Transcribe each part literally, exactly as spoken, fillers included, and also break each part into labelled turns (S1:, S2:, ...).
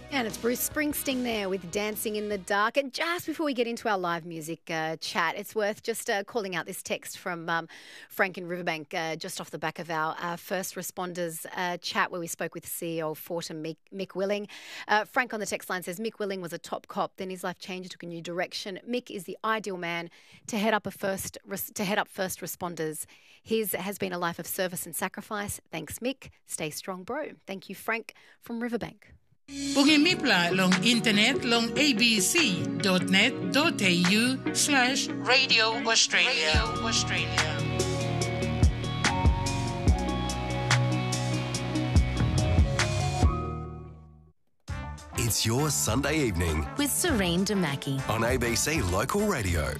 S1: And it's Bruce Springsteen there with Dancing in the Dark. And just before we get into our live music uh, chat, it's worth just uh, calling out this text from um, Frank in Riverbank, uh, just off the back of our uh, first responders uh, chat where we spoke with C E O of Fortum, Mick, Mick Willing. Uh, Frank on the text line says, Mick Willing was a top cop, then his life changed, took a new direction. Mick is the ideal man to head up a first to head up first responders. His has been a life of service and sacrifice. Thanks, Mick. Stay strong, bro. Thank you, Frank from Riverbank.
S2: Pungimipla long internet long abc.net.au slash Radio Australia. Radio Australia.
S3: It's your Sunday evening
S4: with Serene Damaki
S3: on A B C Local Radio.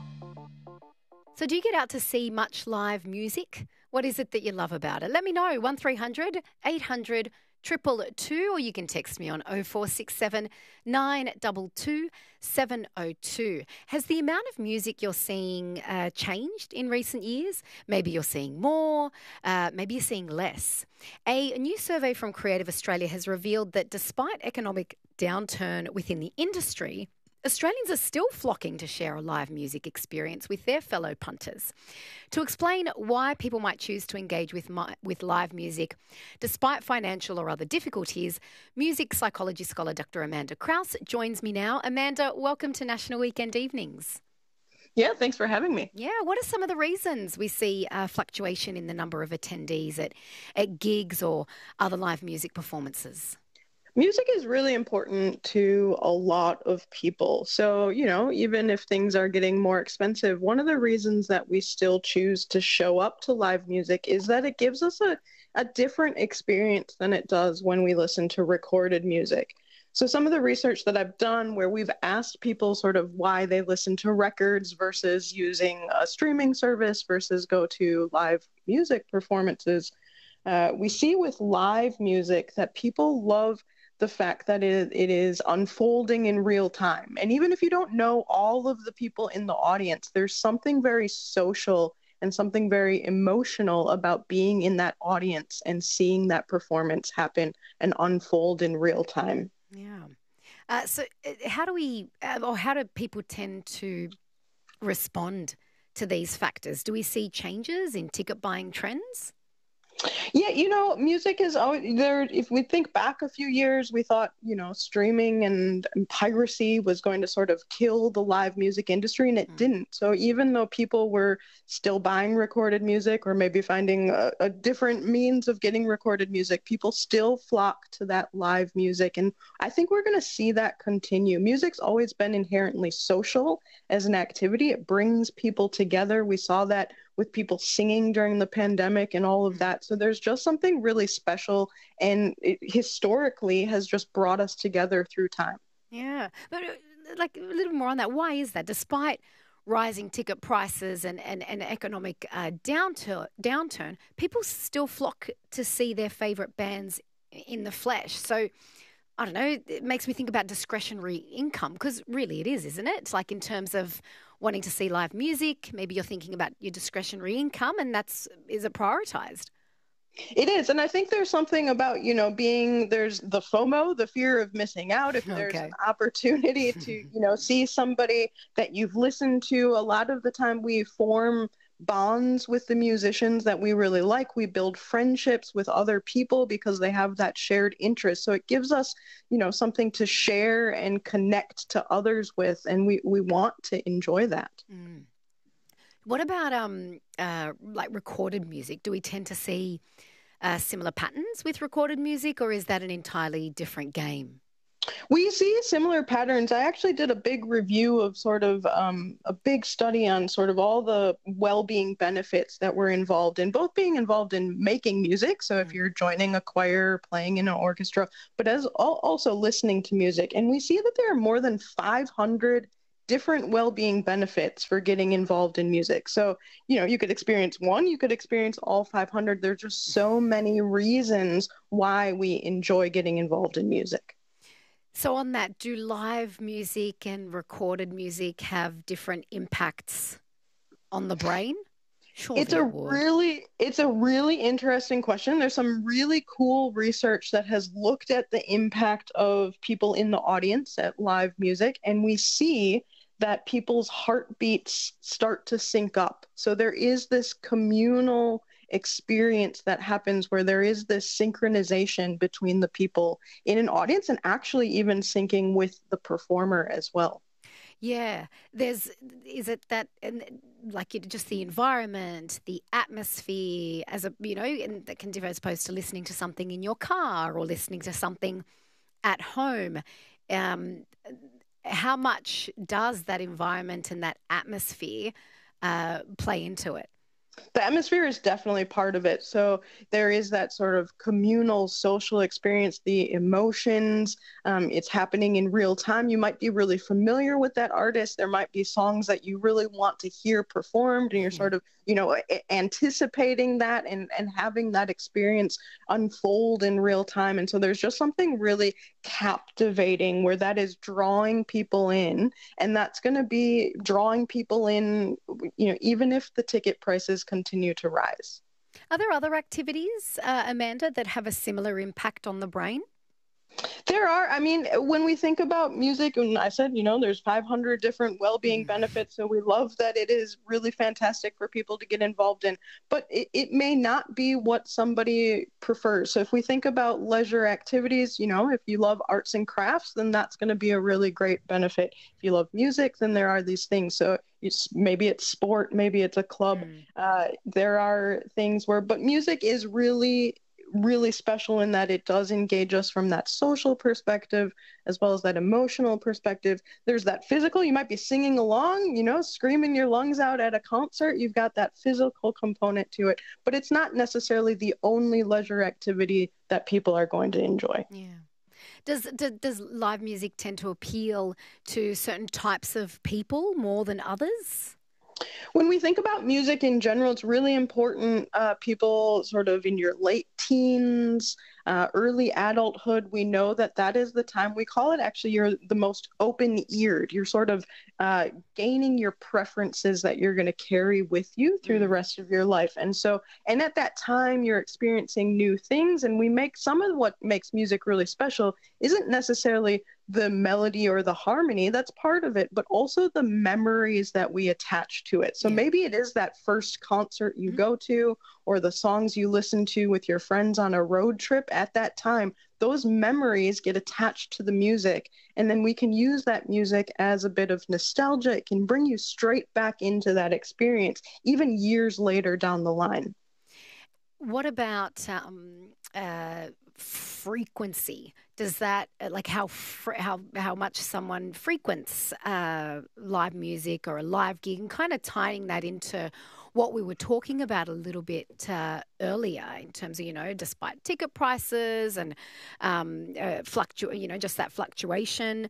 S1: So do you get out to see much live music? What is it that you love about it? Let me know. one three hundred eight hundred Triple two, or you can text me on oh four six seven nine two two seven oh two. Has the amount of music you're seeing uh, changed in recent years? Maybe you're seeing more, uh, maybe you're seeing less. A, a new survey from Creative Australia has revealed that despite economic downturn within the industry, Australians are still flocking to share a live music experience with their fellow punters. To explain why people might choose to engage with my, with live music, despite financial or other difficulties, music psychology scholar Doctor Amanda Krause joins me now. Amanda, welcome to National Weekend Evenings.
S5: Yeah, thanks for having me.
S1: Yeah, what are some of the reasons we see a fluctuation in the number of attendees at, at gigs or other live music performances?
S5: Music is really important to a lot of people. So, you know, even if things are getting more expensive, one of the reasons that we still choose to show up to live music is that it gives us a, a different experience than it does when we listen to recorded music. So some of the research that I've done where we've asked people sort of why they listen to records versus using a streaming service versus go to live music performances, uh, we see with live music that people love the fact that it, it is unfolding in real time. And even if you don't know all of the people in the audience, there's something very social and something very emotional about being in that audience and seeing that performance happen and unfold in real time.
S1: Yeah. Uh, so uh, how do we, uh, or how do people tend to respond to these factors? Do we see changes in ticket buying trends?
S5: Yeah, you know, music is always there. If we think back a few years, we thought, you know, streaming and piracy was going to sort of kill the live music industry, and it mm. didn't. So even though people were still buying recorded music or maybe finding a, a different means of getting recorded music, people still flock to that live music. And I think we're going to see that continue. Music's always been inherently social as an activity. It brings people together. We saw that with people singing during the pandemic and all of that. So there's just something really special, and it historically has just brought us together through time.
S1: Yeah, but like a little more on that. Why is that? Despite rising ticket prices and, and, and economic uh, downturn, downturn, people still flock to see their favourite bands in the flesh. So I don't know, it makes me think about discretionary income, because really it is, isn't it? It's like in terms of wanting to see live music, maybe you're thinking about your discretionary income, and that's, is it prioritised?
S5: It is. And I think there's something about, you know, being, there's the FOMO, the fear of missing out. If there's okay. an opportunity to, you know, see somebody that you've listened to, a lot of the time we form bonds with the musicians that we really like. We build friendships with other people because they have that shared interest. So it gives us, you know, something to share and connect to others with, and we, we want to enjoy that.
S1: Mm. What about um uh like recorded music? Do we tend to see uh, similar patterns with recorded music, or is that an entirely different game?
S5: We see similar patterns. I actually did a big review of sort of um, a big study on sort of all the well-being benefits that were involved in both being involved in making music. So if you're joining a choir, playing in an orchestra, but as also listening to music. And we see that there are more than five hundred different well-being benefits for getting involved in music. So, you know, you could experience one, you could experience all five hundred. There's just so many reasons why we enjoy getting involved in music.
S1: So on that, do live music and recorded music have different impacts on the brain?
S5: It's
S1: Surely
S5: a
S1: it would.
S5: really it's a really interesting question. There's some really cool research that has looked at the impact of people in the audience at live music, and we see that people's heartbeats start to sync up. So there is this communal experience that happens where there is this synchronization between the people in an audience and actually even syncing with the performer as well.
S1: Yeah, there's, is it that, and like it, just the environment, the atmosphere, as a, you know, and that can differ as opposed to listening to something in your car or listening to something at home. Um, how much does that environment and that atmosphere uh, play into it?
S5: The atmosphere is definitely part of it. So there is that sort of communal social experience, the emotions. Um, it's happening in real time. You might be really familiar with that artist. There might be songs that you really want to hear performed, and you're
S1: Yeah.
S5: sort of, you know, a- anticipating that and, and having that experience unfold in real time. And so there's just something really captivating where that is drawing people in, and that's going to be drawing people in, you know, even if the ticket prices continue to rise.
S1: Are there other activities, uh, Amanda, that have a similar impact on the brain?
S5: There are, I mean, when we think about music, and I said, you know, there's five hundred different well-being
S1: Mm.
S5: benefits. So we love that it is really fantastic for people to get involved in, but it, it may not be what somebody prefers. So if we think about leisure activities, you know, if you love arts and crafts, then that's going to be a really great benefit. If you love music, then there are these things. So it's, maybe it's sport, maybe it's a club.
S1: Mm.
S5: Uh, there are things where, but music is really really special in that it does engage us from that social perspective as well as that emotional perspective. There's that physical, you might be singing along, you know, screaming your lungs out at a concert. You've got that physical component to it, but it's not necessarily the only leisure activity that people are going to enjoy.
S1: Yeah. Does, does does live music tend to appeal to certain types of people more than others?
S5: When we think about music in general, it's really important. Uh, people sort of in your late teens, uh, early adulthood, we know that that is the time, we call it actually, you're the most open-eared. You're sort of uh, gaining your preferences that you're going to carry with you through the rest of your life. And so, and at that time, you're experiencing new things. And we make some of what makes music really special isn't necessarily the melody or the harmony, that's part of it, but also the memories that we attach to it. So
S1: Yeah.
S5: maybe it is that first concert you
S1: Mhm.
S5: go to, or the songs you listen to with your friends on a road trip at that time. Those memories get attached to the music, and then we can use that music as a bit of nostalgia. It can bring you straight back into that experience, even years later down the line.
S1: What about um, uh, frequency? Does that uh, like how fre- how how much someone frequents uh, live music or a live gig, and kind of tying that into what we were talking about a little bit uh, earlier in terms of, you know, despite ticket prices and um, uh, fluctu- you know, just that fluctuation,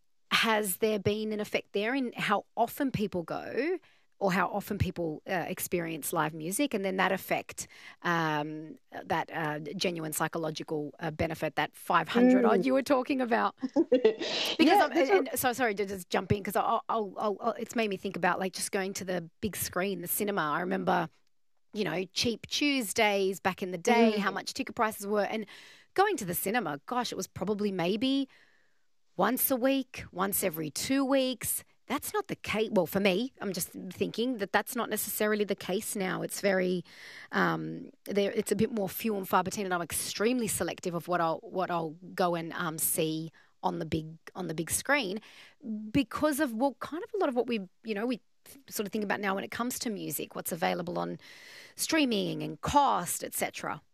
S1: has there been an effect there in how often people go, or how often people uh, experience live music, and then that effect, um, that uh, genuine psychological uh, benefit, that five hundred odd
S5: Mm.
S1: you were talking about? Because
S5: Yeah,
S1: I'm,
S5: that's a-
S1: and so sorry to just jump in, because I'll, I'll, I'll, I'll, it's made me think about like just going to the big screen, the cinema. I remember, you know, cheap Tuesdays back in the day, how
S5: Mm.
S1: much ticket prices were, and going to the cinema, gosh, it was probably maybe once a week, once every two weeks. That's not the case. Well, for me, I'm just thinking that that's not necessarily the case now. It's very, um, there. It's a bit more few and far between, and I'm extremely selective of what I'll what I'll go and um, see on the big on the big screen, because of, well, kind of a lot of what we you know we sort of think about now when it comes to music, what's available on streaming and cost, et cetera.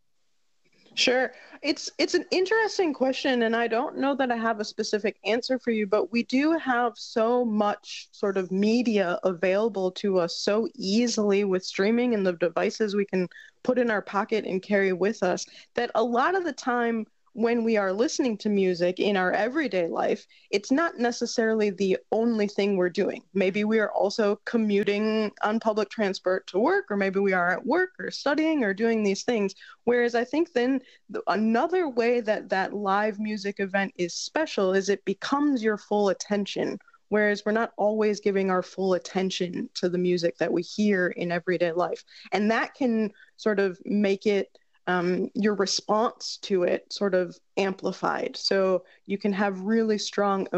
S5: Sure. It's it's an interesting question, and I don't know that I have a specific answer for you, but we do have so much sort of media available to us so easily with streaming and the devices we can put in our pocket and carry with us, that a lot of the time when we are listening to music in our everyday life, it's not necessarily the only thing we're doing. Maybe we are also commuting on public transport to work, or maybe we are at work or studying or doing these things. Whereas I think then the, another way that that live music event is special is it becomes your full attention whereas we're not always giving our full attention to the music that we hear in everyday life. And that can sort of make it um, your response to it sort of amplified. So you can have really strong